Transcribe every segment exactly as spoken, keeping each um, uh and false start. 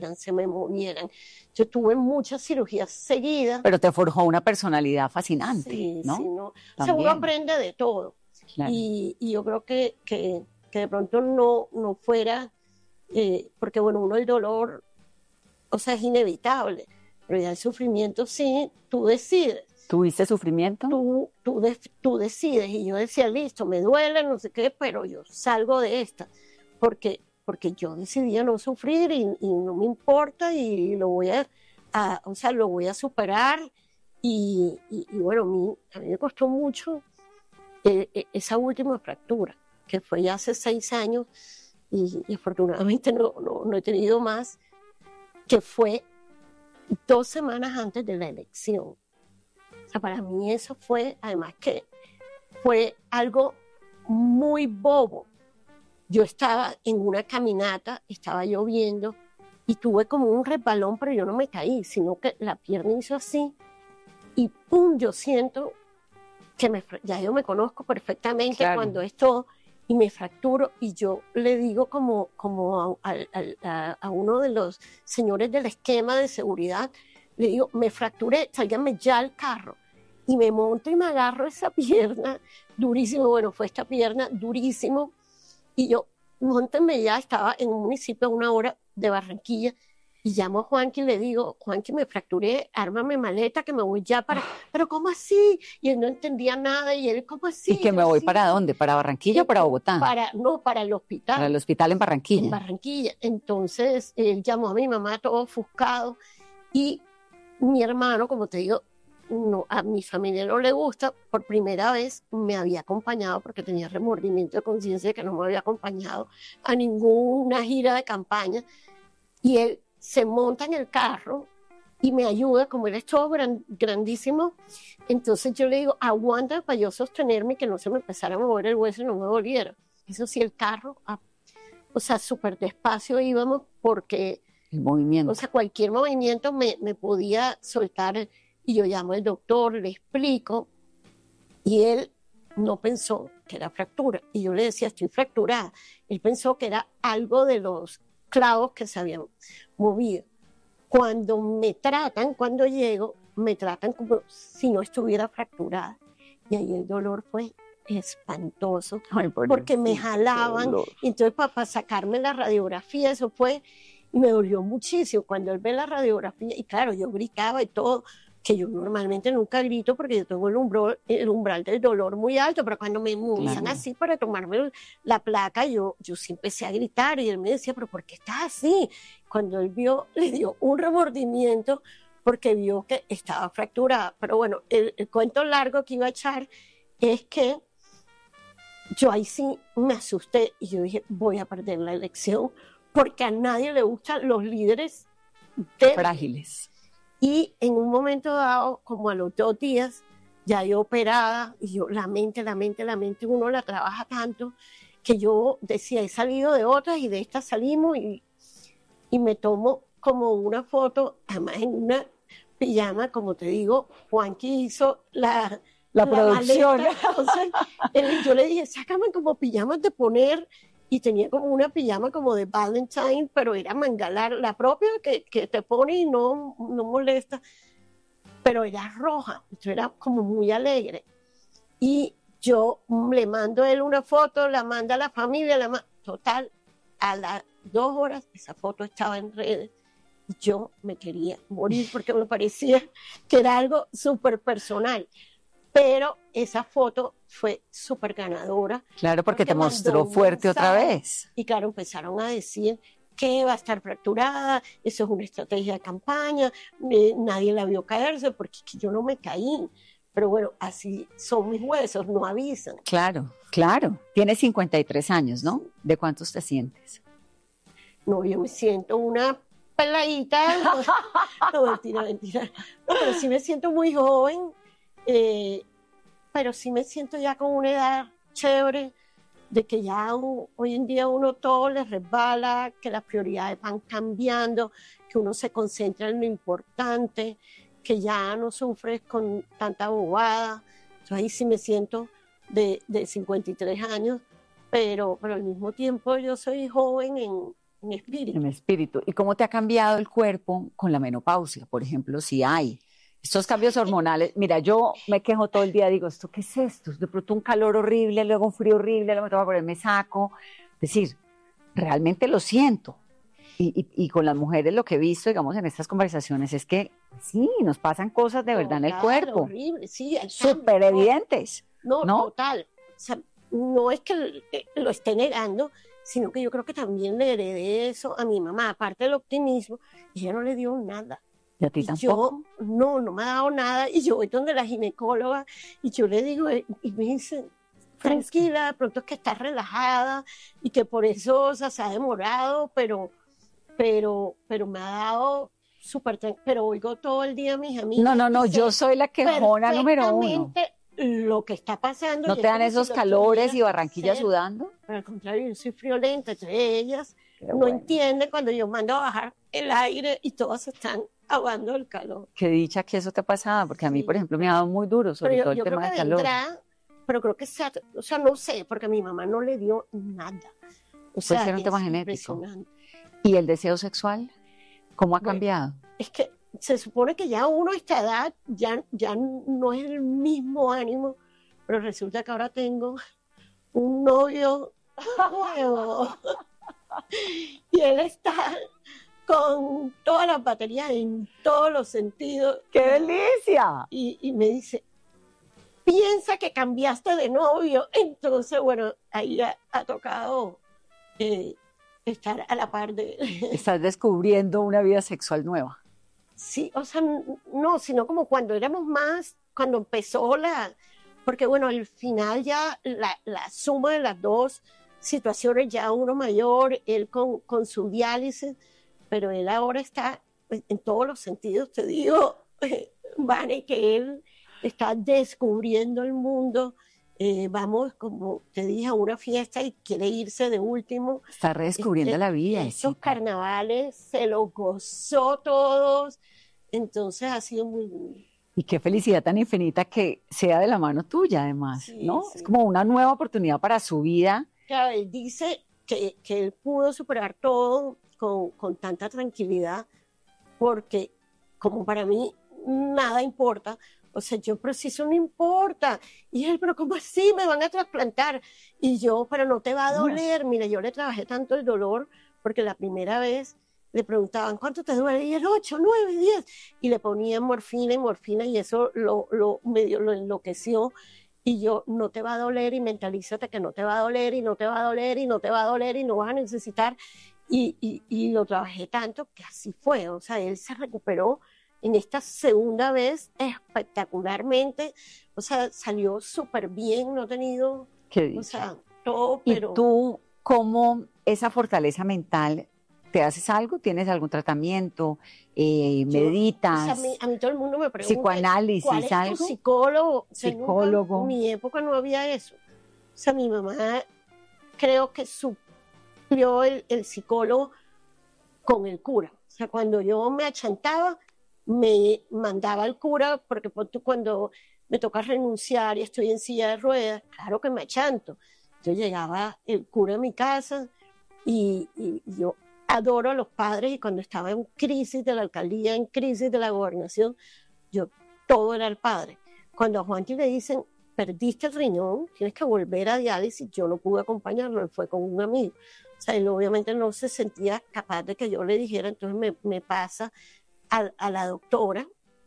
se me movieran. Yo tuve muchas cirugías seguidas. Pero te forjó una personalidad fascinante, sí, ¿no? Sí, ¿no? O sea, uno aprende de todo. Claro. Y, y yo creo que, que, que de pronto no, no fuera, eh, porque bueno, uno el dolor, o sea, es inevitable, pero ya el sufrimiento sí, tú decides. ¿Tuviste sufrimiento? Tú, tú, de, tú decides, y yo decía, listo, me duele, no sé qué, pero yo salgo de esta, porque, porque yo decidí no sufrir y, y no me importa y lo voy a, a, o sea, lo voy a superar, y, y, y bueno, a mí, a mí me costó mucho eh, eh, esa última fractura, que fue ya hace seis años, y, y afortunadamente no, no, no he tenido más, que fue dos semanas antes de la elección. O sea, para mí eso fue, además que fue algo muy bobo. Yo estaba en una caminata, estaba lloviendo y tuve como un resbalón, pero yo no me caí, sino que la pierna hizo así y pum, yo siento que me, ya yo me conozco perfectamente, claro, cuando esto, y me fracturo, y yo le digo como, como a, a, a uno de los señores del esquema de seguridad, le digo, me fracturé, sálganme ya al carro. Y me monto y me agarro esa pierna durísimo, bueno, fue esta pierna durísimo, y yo, móntenme ya, estaba en un municipio a una hora de Barranquilla, y llamo a Juanqui y le digo, Juanqui, me fracturé, ármame maleta que me voy ya para, pero ¿cómo así? Y él no entendía nada, y él, ¿cómo así? ¿Y que me voy sí, para dónde? ¿Para Barranquilla o para Bogotá? Para, no, para el hospital. Para el hospital en Barranquilla. En Barranquilla. Entonces, él llamó a mi mamá todo ofuscado, y mi hermano, como te digo, no, a mi familia no le gusta, por primera vez me había acompañado, porque tenía remordimiento de conciencia de que no me había acompañado a ninguna gira de campaña, y él se monta en el carro y me ayuda, como él es todo gran, grandísimo, entonces yo le digo, aguanta para yo sostenerme y que no se me empezara a mover el hueso y no me volviera. Eso sí, el carro, ah, o sea, súper despacio íbamos, porque el movimiento, o sea, cualquier movimiento me, me podía soltar, y yo llamo al doctor, le explico, y él no pensó que era fractura, y yo le decía, estoy fracturada. Él pensó que era algo de los clavos que se habían movido. Cuando me tratan, cuando llego, me tratan como si no estuviera fracturada, y ahí el dolor fue espantoso. Ay, por porque Dios, me jalaban, y entonces para, para sacarme la radiografía, eso fue, y me dolió muchísimo cuando él ve la radiografía, y claro, yo gritaba y todo, que yo normalmente nunca grito porque yo tengo el umbral, el umbral del dolor muy alto, pero cuando me movían, claro, así para tomarme la placa, yo, yo sí empecé a gritar, y él me decía, pero ¿por qué estás así? Cuando él vio, le dio un remordimiento porque vio que estaba fracturada. Pero bueno, el, el cuento largo que iba a echar es que yo ahí sí me asusté, y yo dije, voy a perder la elección, porque a nadie le gustan los líderes débiles. Frágiles. Y en un momento dado, como a los dos días, ya yo operada, y yo, la mente, la mente, la mente, uno la trabaja tanto, que yo decía, he salido de otras, y de estas salimos, y, y me tomo como una foto, además en una pijama, como te digo, Juanqui hizo la... La, la producción. Maleta. Entonces, él, yo le dije, sácame como pijamas de poner, y tenía como una pijama como de Valentine, pero era mangalar, la propia que, que te pone y no, no molesta, pero era roja, entonces era como muy alegre. Y yo le mando a él una foto, la manda a la familia, la ma- total, a las dos horas esa foto estaba en redes, y yo me quería morir porque me parecía que era algo súper personal. Pero esa foto fue súper ganadora. Claro, porque, porque te mostró fuerte otra vez. Y claro, empezaron a decir que va a estar fracturada, eso es una estrategia de campaña, eh, nadie la vio caerse, porque yo no me caí. Pero bueno, así son mis huesos, no avisan. Claro, claro. Tienes cincuenta y tres años, ¿no? ¿De cuántos te sientes? No, yo me siento una peladita. No, mentira, mentira. No, pero sí me siento muy joven. Eh, pero sí me siento ya con una edad chévere, de que ya uh, hoy en día uno todo le resbala, que las prioridades van cambiando, que uno se concentra en lo importante, que ya no sufres con tanta bobada. Entonces ahí sí me siento de, de cincuenta y tres años, pero, pero al mismo tiempo yo soy joven en, en espíritu. En espíritu. ¿Y cómo te ha cambiado el cuerpo con la menopausia? Por ejemplo, si hay estos cambios hormonales. Mira, yo me quejo todo el día, digo, ¿esto qué es esto? De pronto un calor horrible, luego un frío horrible, luego me toca ponerme saco. Es decir, realmente lo siento. Y, y, y con las mujeres lo que he visto, digamos, en estas conversaciones es que sí, nos pasan cosas de verdad en el cuerpo. Horrible, sí. Súper evidentes. No, ¿no? total. O sea, no es que lo esté negando, sino que yo creo que también le heredé eso a mi mamá. Aparte del optimismo, ella no le dio nada. ¿Y a ti y tampoco? Yo, no, no me ha dado nada. Y yo voy donde la ginecóloga y yo le digo, y me dice, tranquila, de pronto es que estás relajada y que por eso, o sea, se ha demorado, pero, pero, pero me ha dado súper, pero oigo todo el día a mis amigas. No, no, no, yo soy la quejona número uno. Lo que está pasando. ¿No te dan esos si calores y Barranquilla hacer, sudando? Pero al contrario, yo soy friolenta, entre ellas Qué no bueno. entiende cuando yo mando a bajar el aire y todas están aguando el calor. Qué dicha que eso te ha pasado, porque a mí, sí. por ejemplo, me ha dado muy duro, sobre yo, todo el yo tema del calor. Vendrá, pero creo que sea, o sea, no sé, porque a mi mamá no le dio nada. O sea, puede ser un tema genético. ¿Y el deseo sexual? ¿Cómo ha bueno, cambiado? Es que se supone que ya uno a esta edad ya, ya no es el mismo ánimo, pero resulta que ahora tengo un novio nuevo y él está con todas las baterías en todos los sentidos. ¡Qué delicia! Y, y me dice, piensa que cambiaste de novio. Entonces, bueno, ahí ha, ha tocado eh, estar a la par de... Estás descubriendo una vida sexual nueva. Sí, o sea, no, sino como cuando éramos más, cuando empezó la... Porque bueno, al final ya la, la suma de las dos situaciones, ya uno mayor, él con, con su diálisis, pero él ahora está en todos los sentidos, te digo, Vane, que él está descubriendo el mundo. Eh, vamos, como te dije, a una fiesta y quiere irse de último. Está redescubriendo este, la vida. Esos carnavales se los gozó todos, entonces ha sido muy... Y qué felicidad tan infinita que sea de la mano tuya, además, sí, ¿no? Sí. Es como una nueva oportunidad para su vida. Claro, él dice que, que él pudo superar todo con, con tanta tranquilidad, porque como para mí nada importa. O sea, yo, pero si eso no importa. Y él, pero ¿cómo así? Me van a trasplantar. Y yo, pero no te va a doler. Mira, yo le trabajé tanto el dolor, porque la primera vez le preguntaban, ¿cuánto te duele? Y él, ocho, nueve, diez. Y le ponían morfina y morfina, y eso lo, lo, medio lo enloqueció. Y yo, no te va a doler, y mentalízate que no te va a doler, y no te va a doler, y no te va a doler, y no vas a necesitar. Y, y, y lo trabajé tanto que así fue. O sea, él se recuperó en esta segunda vez espectacularmente, o sea, salió súper bien, no ha tenido, Qué dicha. O sea, todo, pero... ¿Y tú, cómo esa fortaleza mental, te haces algo? ¿Tienes algún tratamiento? Eh, Yo, ¿Meditas? O sea, a, mí, a mí todo el mundo me pregunta, ¿psicoanálisis, ¿cuál es algo? tu psicólogo? Psicólogo. Nunca, en mi época no había eso. O sea, mi mamá creo que suplió el, el psicólogo con el cura. O sea, cuando yo me achantaba, me mandaba al cura, porque cuando me toca renunciar y estoy en silla de ruedas, claro que me achanto. Yo llegaba el cura a mi casa y, y yo adoro a los padres, y cuando estaba en crisis de la alcaldía, en crisis de la gobernación, yo todo era el padre. Cuando a Juanchi le dicen, perdiste el riñón, tienes que volver a diálisis, yo no pude acompañarlo, él fue con un amigo. O sea, él obviamente no se sentía capaz de que yo le dijera, entonces me, me pasa A, a la doctora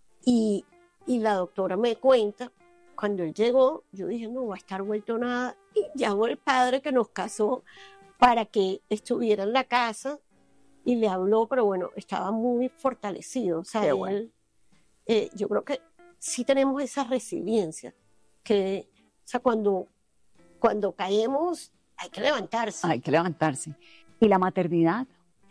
y, y la doctora me cuenta, cuando él llegó, yo dije, no va a estar vuelto nada, y llamó el padre que nos casó para que estuviera en la casa y le habló, pero bueno, estaba muy fortalecido. O sea, él, bueno. eh, yo creo que sí tenemos esa resiliencia, que, o sea, cuando, cuando caemos hay que levantarse. Hay que levantarse. ¿Y la maternidad?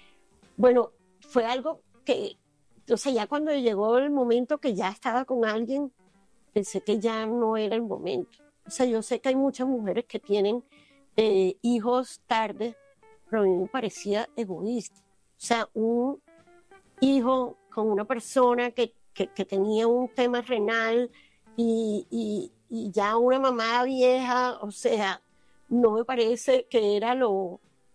Bueno, fue algo que... O sea, ya cuando llegó el momento que ya estaba con alguien, pensé que ya no era el momento. O sea, yo sé que hay muchas mujeres que tienen eh, hijos tarde, pero a mí me parecía egoísta. O sea, un hijo con una persona que, que, que tenía un tema renal y, y, y ya una mamá vieja, o sea, no me parece que era lo,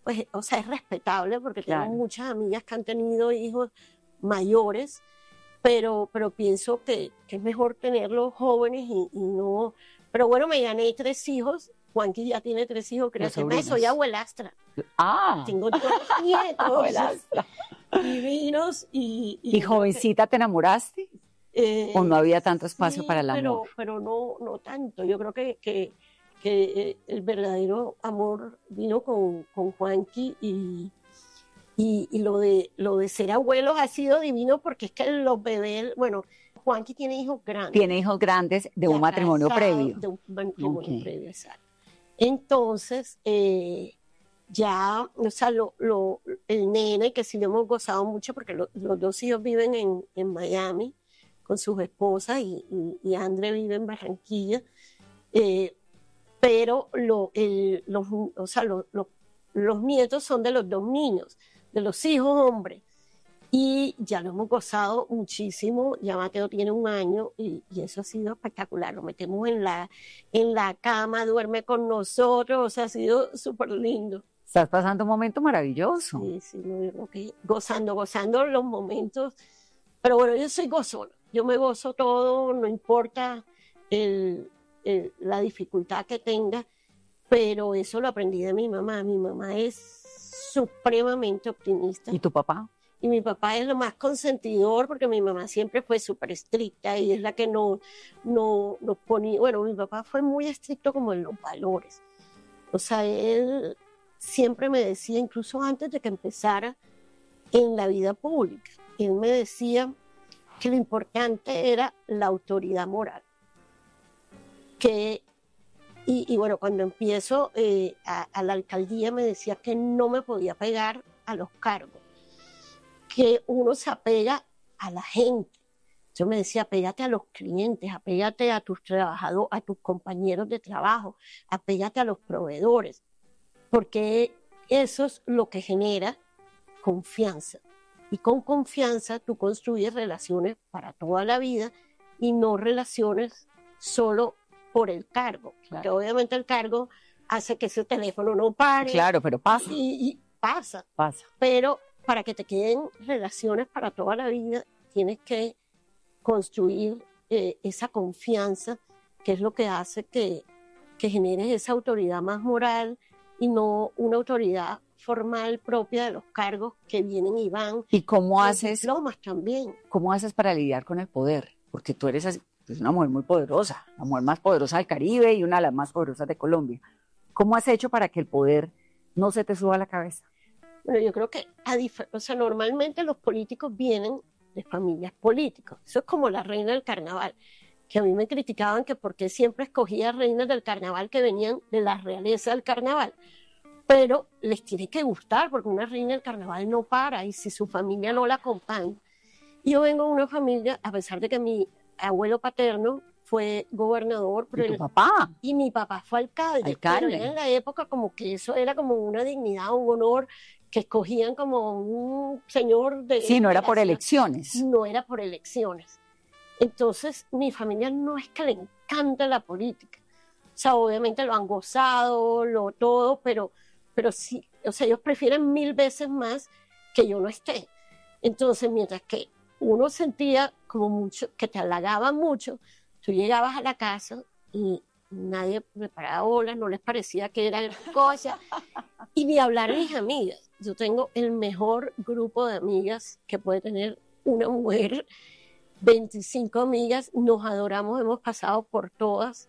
pues, o sea, es respetable porque Claro. tengo muchas amigas que han tenido hijos mayores, pero, pero pienso que, que es mejor tenerlos jóvenes y, y no... Pero bueno, me gané tres hijos. Juanqui ya tiene tres hijos, gracias a Dios. Soy abuelastra. Ah, Tengo dos nietos abuelastra. divinos y... ¿Y jovencita te enamoraste? Eh, ¿O no había tanto espacio sí, para el amor? Pero, pero no, no tanto. Yo creo que, que, que el verdadero amor vino con, con Juanqui y, y, y lo, de, lo de ser abuelos ha sido divino porque es que los bebés, bueno, Juanqui tiene hijos grandes. Tiene hijos grandes de ya un matrimonio casado, previo. De un matrimonio Okay. previo, exacto. Entonces, eh, ya, o sea, lo, lo, el nene, que sí lo hemos gozado mucho porque lo, los dos hijos viven en, en Miami con sus esposas y, y, y André vive en Barranquilla, eh, pero lo, el, los, o sea, lo, lo, los nietos son de los dos niños, de los hijos hombres, y ya lo hemos gozado muchísimo. Ya Mateo tiene un año y, y eso ha sido espectacular, lo metemos en la, en la cama, duerme con nosotros, o sea, ha sido súper lindo. Estás pasando un momento maravilloso. Sí, sí, no, yo creo que gozando, gozando los momentos, pero bueno, yo soy gozona. Yo me gozo todo, no importa el, el, la dificultad que tenga, pero eso lo aprendí de mi mamá. Mi mamá es supremamente optimista. ¿Y tu papá? Y mi papá es lo más consentidor porque mi mamá siempre fue súper estricta y es la que no, no, nos ponía... Bueno, mi papá fue muy estricto como en los valores. O sea, él siempre me decía, incluso antes de que empezara en la vida pública, él me decía que lo importante era la autoridad moral. Que, y, y bueno, cuando empiezo eh, a, a la alcaldía me decía que no me podía pegar a los cargos, que uno se apega a la gente. Yo me decía, apégate a los clientes, apégate a tus trabajadores, a tus compañeros de trabajo, apégate a los proveedores, porque eso es lo que genera confianza. Y con confianza tú construyes relaciones para toda la vida y no relaciones solo por el cargo. Claro. Porque obviamente el cargo hace que ese teléfono no pare. Claro, pero pasa. Y, y pasa. Pasa. Pero para que te queden relaciones para toda la vida, tienes que construir eh, esa confianza, que es lo que hace que, que generes esa autoridad más moral y no una autoridad formal propia de los cargos que vienen y van. ¿Y cómo haces? Diplomas también. ¿Cómo haces para lidiar con el poder? Porque tú eres así, pues una mujer muy poderosa, la mujer más poderosa del Caribe y una de las más poderosas de Colombia. ¿Cómo has hecho para que el poder no se te suba a la cabeza? Bueno, yo creo que a dif- o sea, normalmente los políticos vienen de familias políticas. Eso es como la reina del carnaval, que a mí me criticaban que por qué siempre escogía reinas del carnaval que venían de la realeza del carnaval. Pero les tiene que gustar, porque una reina del carnaval no para, y si su familia no la acompaña. Yo vengo de una familia, a pesar de que mi abuelo paterno fue gobernador, pero ¿Y tu él, papá? y mi papá fue alcalde, Alcalde. pero era en la época como que eso era como una dignidad, un honor, que escogían como un señor de... Sí, no era de por la- elecciones. No era por elecciones. Entonces, mi familia no es que le encanta la política. O sea, obviamente lo han gozado, lo todo, pero, pero sí, o sea, ellos prefieren mil veces más que yo no esté. Entonces, mientras que uno sentía como mucho, que te halagaban mucho, tú llegabas a la casa y nadie me paraba bolas, no les parecía que era cosa. Y ni hablar de mis amigas. Yo tengo el mejor grupo de amigas que puede tener una mujer, veinticinco amigas, nos adoramos, hemos pasado por todas.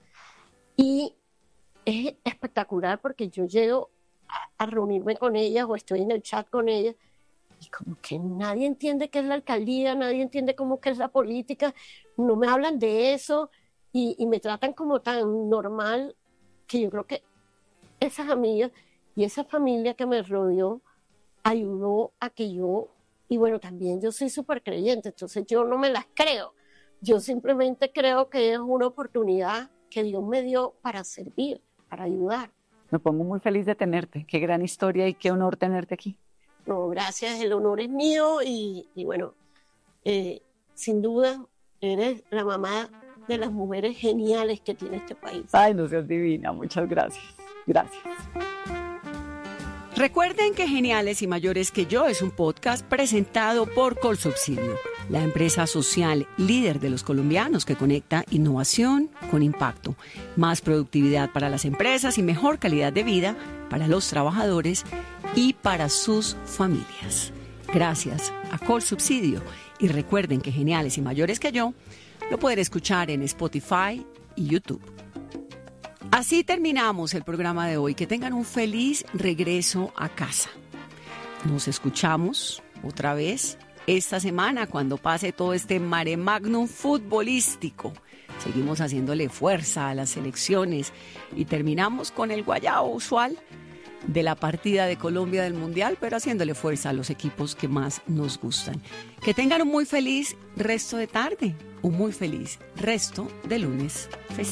Y es espectacular porque yo llego a, a reunirme con ellas o estoy en el chat con ellas y como que nadie entiende qué es la alcaldía, nadie entiende cómo que es la política, no me hablan de eso y, y me tratan como tan normal que yo creo que esas amigas y esa familia que me rodeó ayudó a que yo, y bueno, también yo soy súper creyente, entonces yo no me las creo, yo simplemente creo que es una oportunidad que Dios me dio para servir, para ayudar. Me pongo muy feliz de tenerte. Qué gran historia y qué honor tenerte aquí. No, gracias, el honor es mío y, y bueno, eh, sin duda eres la mamá de las mujeres geniales que tiene este país. Ay, no seas divina. Muchas gracias. Gracias. Recuerden que Geniales y Mayores que Yo es un podcast presentado por Colsubsidio, la empresa social líder de los colombianos que conecta innovación con impacto, más productividad para las empresas y mejor calidad de vida para los trabajadores y para sus familias. Gracias a Colsubsidio, y recuerden que Geniales y Mayores que Yo lo pueden escuchar en Spotify y YouTube. Así terminamos el programa de hoy. Que tengan un feliz regreso a casa. Nos escuchamos otra vez esta semana cuando pase todo este mare magnum futbolístico. Seguimos haciéndole fuerza a las selecciones y terminamos con el guayao usual de la partida de Colombia del Mundial, pero haciéndole fuerza a los equipos que más nos gustan. Que tengan un muy feliz resto de tarde, un muy feliz resto de lunes festivo.